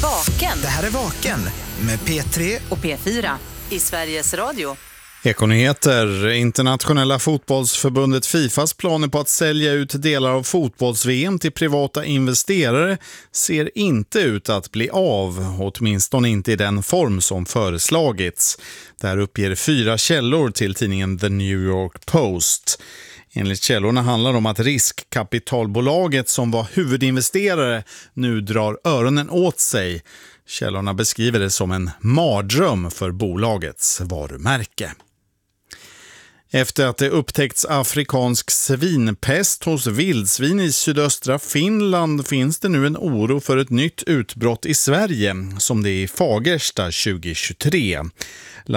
Vaken. Det här är Vaken med P3 och P4 i Sveriges Radio. Ekonyheter. Internationella fotbollsförbundet FIFAs planer på att sälja ut delar av fotbolls-VM till privata investerare ser inte ut att bli av, åtminstone inte i den form som föreslagits. Där uppger 4 källor till tidningen The New York Post. Enligt källorna handlar det om att riskkapitalbolaget som var huvudinvesterare nu drar öronen åt sig. Källorna beskriver det som en mardröm för bolagets varumärke. Efter att det upptäckts afrikansk svinpest hos vildsvin i sydöstra Finland finns det nu en oro för ett nytt utbrott i Sverige, som det är i Fagersta 2023.